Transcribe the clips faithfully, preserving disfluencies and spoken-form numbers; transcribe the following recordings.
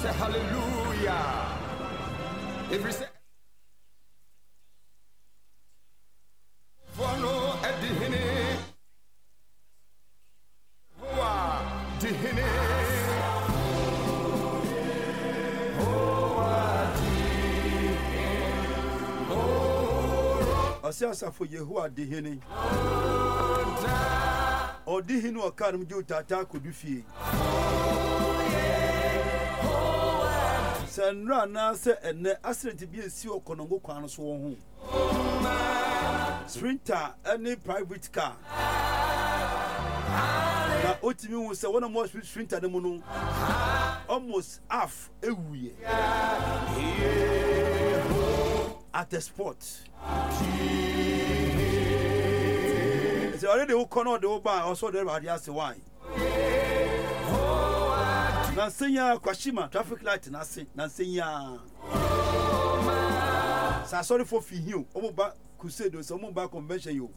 say hallelujah. Every say Vono edihini. Hoa dihini. Asiasa for Yehua dihini. Odihini wakarim ju tata kudufi. Sandra na se ene accident bi esi okonongo kwan so wo hu. Sprinter any private car. Na otimi hu se wona mo sprinter ne mu no almost half ewuye. At the spot. It's already who corner the over also there about the why. Nansenya Kwashima traffic light nasi Nansenya. Sa sorry for fi hill. Omo ba crusade so omo ba convention yo.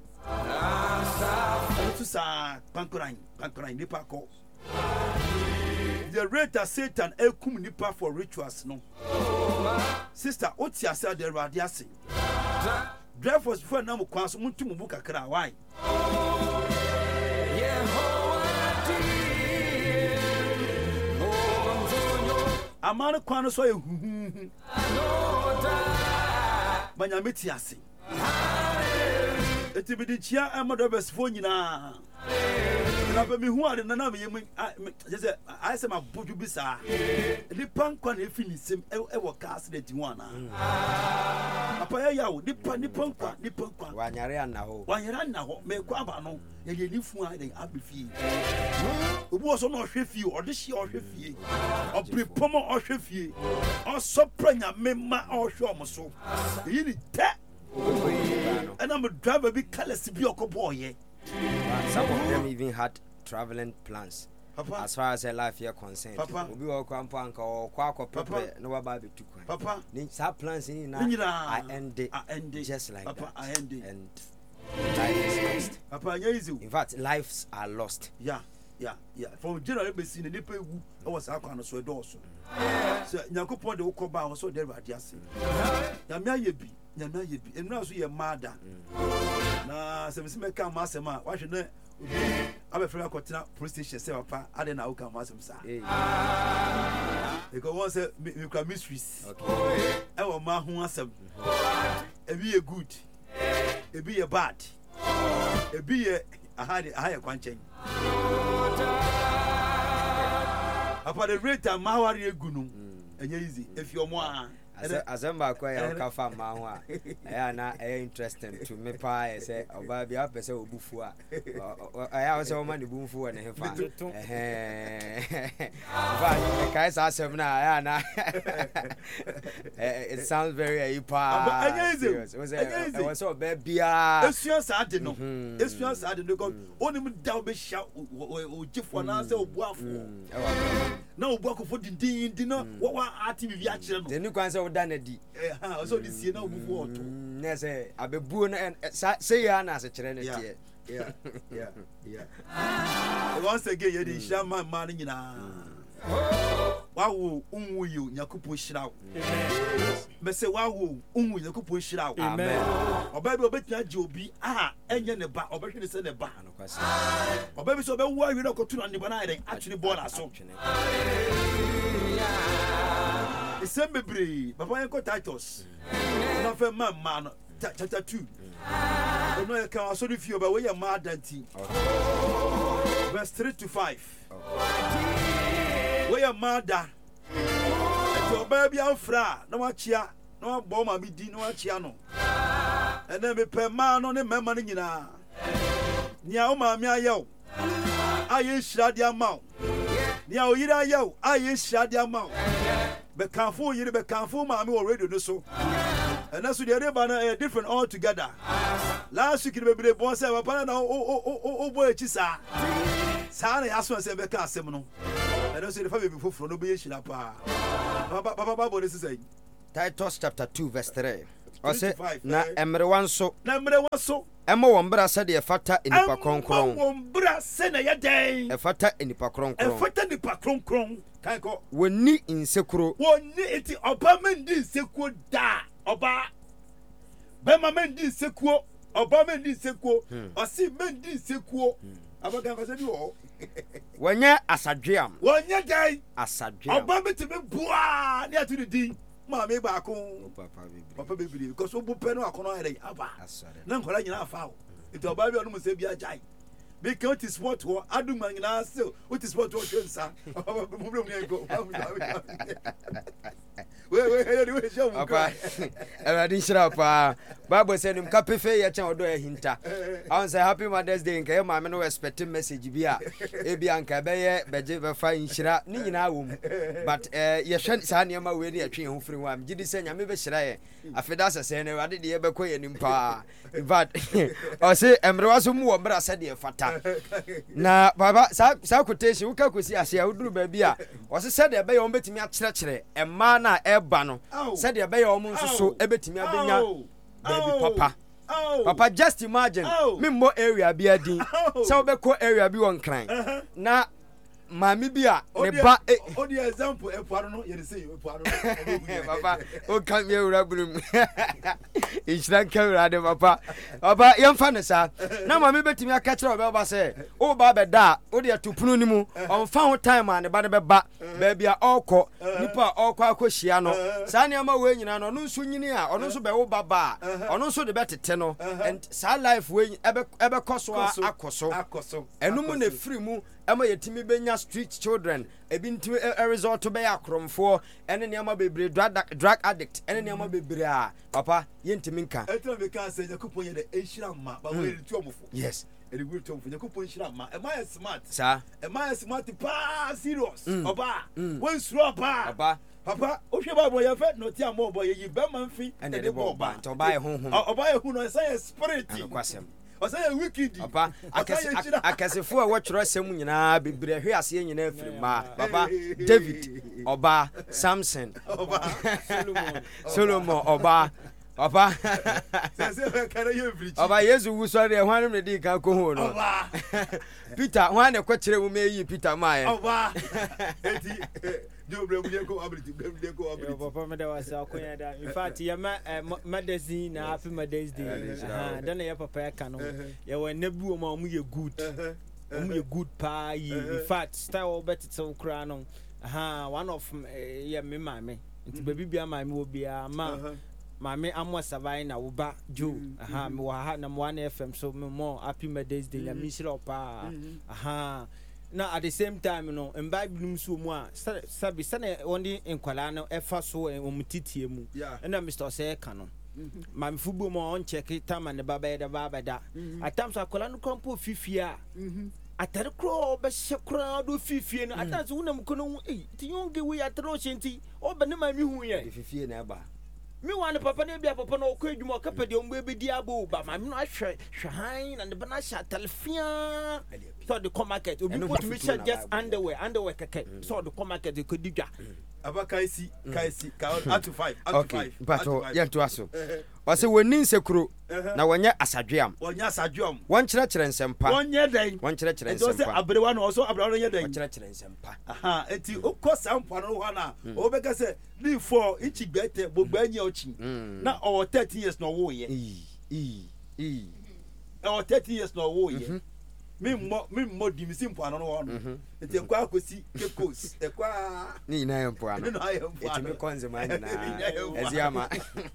To sa Pankoran Pankoran nipa ko. The rate of Satan ekum nipa for rituals no. Sister Otia said the radiasi. Drive was before na mo kwan so muntu mu kakra why. Amana kwan so ye hu. Banyameti ase. Eti bi di chia amado besfo nyina. Na be mi hu ade na na me yem say I say my bodu bi sa. Di pan kwan e finisem e wo ka accident hu ana. Papa ya yawo di pan di pan kwan di pan kwan. Wanyare ana ho. Wanyare ana ho me kwa aba no ye ye ni fu ade abefie. Obu oso no hwe fie o de hye o hwe fie. Obri pomo o hwe fie. O sopranya mema o hwe o mo so. Yi ni te. And I'm a driver be careless be a boy. Some of them even had traveling plans. Papa, as far as their life here concerned. Papa, we will come panka or quack papa, no baby to Papa, some plans in I end it, I end it just like Papa, that. I end it. And life is lost. Papa, in fact, lives are lost. Yeah, yeah, yeah. From general basis, the nipple was our kind of so also. So, Yakupo de Okoba also there at Yassi. Yamia Yebi. Nyana yebi enura so ye mada na se me ka masema wa hwe na abe frɛ akɔtena police station se papa ade na wo ka masem sa eh because one say me ka mysteries okay e wo ma ho asem e bi ye good e bi ye bad e bi ye ahade ahaye kwanchen apa the rate amawari egunu enye easy if you mo a Azamba kwa ya kafa ma ho a eh na eh interesting to me pa e say oba bia pese obufu a eh a say o ma ne bufu na hefa eh ba kai sa asem na ya na it sounds very ipa it was so be bia esua sa ade no esua sa ade no because onim da be sha o gifo na say obuafo na obuakofo dindin din no wa ati bi a kire no zeni kwan say oda na di eh ha so di sie na obufu oto na say abebuo na say ya na se kire na tie yeah yeah yeah once again you dey shama man nyina wawo unwu yu nyakupo hirawo me say wawo unwu nyakupo hirawo amen oba bi obetia je obi ah enye ne ba obehwe ne se ne ba oba bi so obewu awi na kotu na nibo na iden actually ball aso December papa yanko Titus na fe man man chapter two ono e kan aso di fi oba we ya ma adanti verse three to five we ya mada to oba bia mfra na wachia na wabo ma mi di na wachia no ene me pe ma no ne mema no nyina nia o ma mi ayew aye hira dia maw nia o yira ayew aye hira dia maw be kanfo yire be kanfo ma mi o radio no so ene so de ba na different all together last week be be bon say papa na o o o bo echi sa sa na yaso se be ka asem no ene so de fa be foforo no be yira pa papa papa babo ne say Titus chapter two verse three o say na emre wanso na emre wanso emo wombra se de fata enipa kronkron wombra se na ye den e fata enipa kronkron e fata enipa kronkron kan ko woni insekuro woni eti oba mendi insekuo da oba bema mendi insekuo oba mendi insekuo osi mendi insekuo abaga ko se bi wo wonye asadweam wonye dai asadweam oba metime bua ne atu di ma me ba ko papa bebiri because obu pe no akono here aba na nkola nyina afa wo eti oba bi onu mo se bi ajai be count sport ho aduma nyina still what is sport ho twensa problem ni go we we we we show mo papa everybody shira pa bible say nim kapefe ya chan odo ya hinta I say happy Mother's Day nka ma me no expecting message bi a e bi anka be ye beje be fa inshira ni nyina wo mu but eh ye hwe sa ne ma we ni atwe ho firi ho am gidi say nyame be shira ye afeda sese ne wade de ye be koye nim pa in fact o say emre waso mu wo mra sa de fata na baba sa sa quotation wo ka kosi ase a woduru ba bi a o se se de be ye on betimi a kire kire emma na eba no se de be ye o mu nsoso e betimi abenya baby papa papa just imagine me mo area bi adin se wo be ko area bi won kran na mami bi a ne ba o di example e puaro no ye say e puaro papa o kan me ura bulum inshran kamera de papa papa yam fa ne sa na mami betimi aka kire o be ba say o ba be da o de atupunu ni mu on fa ho time a ne ba ne be ba ba bia okọ nipa okọ akohia no sa ne ama we nyina no no nso nyini a ono nso be wo baba ono nso de betete no and sa life we ebe ebe koso akoso akoso enum na free mu ama yetimi benya street children ebi ntimi a result to be akromfo ene ne ama bebre drug addict ene ne ama bebre a papa yentimi nka eto be kan say yakupon ye de enhira ma ba we retu omfo yes e de retu omfo yakupon enhira ma e ma smart sa e ma smart pa serious oba when sure pa oba papa o hwe ba boy fe no ti am boy yi be man fi ene de bo oba to oba ye honhom oba ye hu no say spirit akwasem o say wicked papa akase akasefo a wotworo asem nyina bebre hwe ase nyina afiri ma papa David oba Samson oba Solomon Solomon oba papa say say kare you preach oba Yesu wu sori e hwanum ne di kan ko hu no oba Peter hwan ne kwakire wo meyi Peter mae oba eti do bre mu ko ability bre mu ko ability papa me da wasa akonya da in fact ya ma Mother's Day na happy Mother's Day ah dan ya papa ya kanu ya wa nabi wo ma mu ye good mu ye good pa yi in fact style better so kra no aha one of ya me mame nti baby bia mame wo bia ma mame amwa savai na wo ba jo aha me wa ha na mo na F M so me more happy Mother's Day ya mi shira pa aha na at the same time no in Bible so mu a sabi sane wonde enkwala no efa so omutitie mu na Mister say ka no mam fubo mo on check time and baba e da baba da at times akwala no kompo fifia atare kro be shekra do fifie no at times wonam kono eh ti yonge we ataro shinti o be ne ma mi hu ye fifie na ba me wan papa ne bia papa no ko edwuma ka pede ombe be di abo ba ma me no ahwe hwan na ne bana sha talfia so the come market obi put me shirt just underwear underwear keke so the come market ko digwa aba kaisi kaisi ka up to five up to five but yeah to aso o se woni nsekuro na wonye asadweam wonye asadweam won kire kire nsempa wonye den won kire kire nsempa ento se abrewa no so abrewa no nye den won kire kire nsempa aha enti okọ sampa no ho na o be ka se ni for ichi gbete gbogbo anya ochi na o thirty years no wo ye e e o thirty years no wo ye me mo me mo di mi simpo ano no no enti ekwa akosi kekos ekwa ni na yempo ano ni na yempo enti me konze ma ni na eziama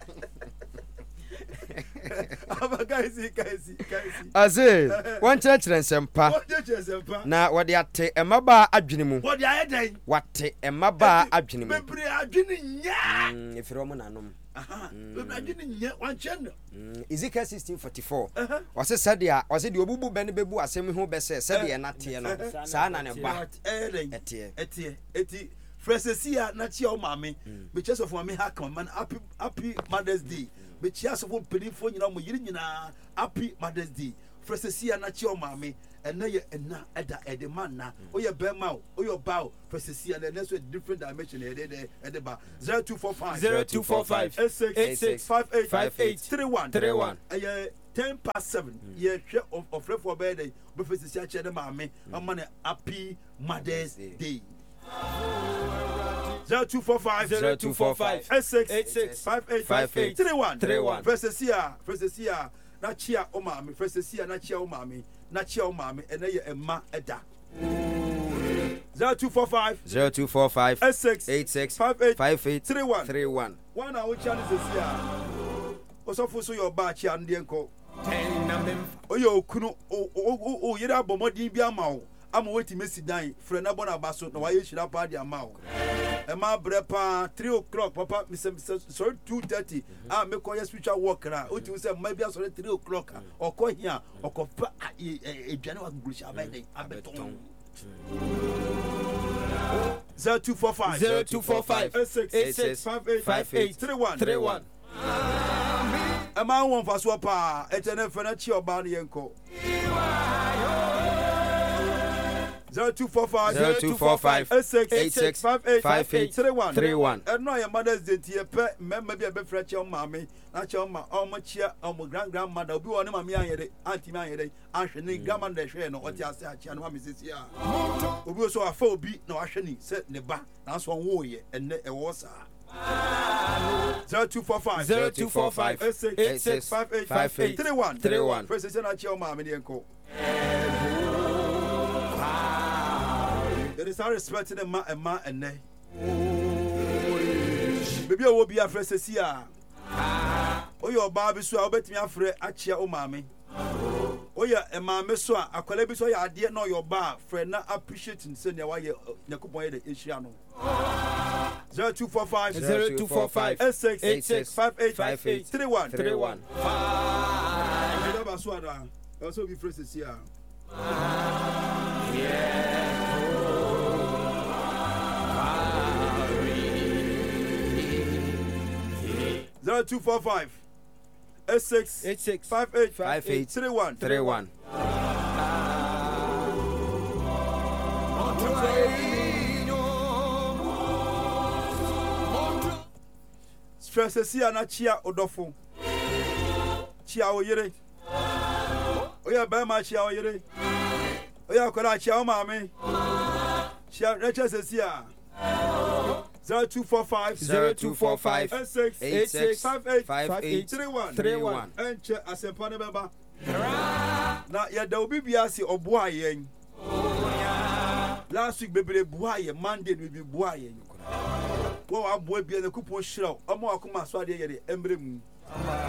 aba kaisi kaisi kaisi aze won kire kire nsempa won kire nsempa na wode ate emaba adwene mu wode ayedan wate emaba adwene mu bebre adwene nya mm efiro mu nanom aha bebre adwene nya wan chen Ezekiel sixteen forty-four wase sadia wase di obubu bene bebu asem ho bese sadia na te no saa na ne ba etie etie eti fresesia na chia o mame be chese of mame ha kan man happy happy Mother's Day be chia so fo pedifo nyina mo yiri nyina happy Mother's Day fresesia na chia o mame ena ye ena eda ede man na o ye be ma o ye ba o fresesia na next different dimension e de e de ba zero two four five zero two four five eight six five eight five eight three one three one eh ten past seven ye hwe of of for birthday be fresesia che de mame amane happy Mother's Day. zero two four five zero two four five eight six eight six five eight five eight three one three one. Fresesia Fresesia na chia o maami Fresesia na chia o maami na chia o maami ene ye emma eda zero two four five zero two four five eight six eight six five eight five eight three one three one. one na wo chia ni sesia osofu so your ba chia ndie nko oyo okunu o o o yira bomodin bi ama wo ama weti mesi dan frɛ na bona baso na waye hira pa dia ma wo e ma bre pa three o'clock papa me sorry two thirty ah me ko spiritual work na o ti say ma bia sorry three o'clock okɔ hia okɔ pa eduane wa gurusha abai abeton zero two four five zero two four five eight six eight six five eight five eight three one three one. e ma won fa so pa e tene fe na chi oba na yenko zero two four five zero two four five eight six eight six five eight five eight three one three one. and no your mother's day tie pe member bi e be fra che o mama na che o ma o mo chia o mo grand grandmother obi woni mama anyede auntie me anyede ahwe ni grandmother hwe no o ti ase achia no ma me sisi a obi so afa obi na ahwe ni se ne ba na so wo ye enne e wo sa zero two four five zero two four five eight six eight six five eight five eight three one three one. president na che o mama ni enko there is our respect in ma and ma and ne baby o bi afre sesi a o yo ba bi so a obetimi afre achia o maame o ya e maame so a akwala bi so ya ade na yo ba afre na appreciate se ne wa ye yakubon ye de ehia no zero two four five zero two four five eight six eight six five eight five eight three one three one. e ba so ada o so bi fre sesi a zero two four five eight six eight six five eight five eight three one three one. stress sia na chia odofo chia oyere oya ba ma chia oyere oya kola chia o maame chia recha sia zero two four five zero two four five eight six eight six five eight five eight three one three one. enche asempa ne beba na ya da obi bia si obo ayen last week bebere bua ye Monday we be bua ye wo abo bia na kupon hiraw omo akoma so ade ye de emre mu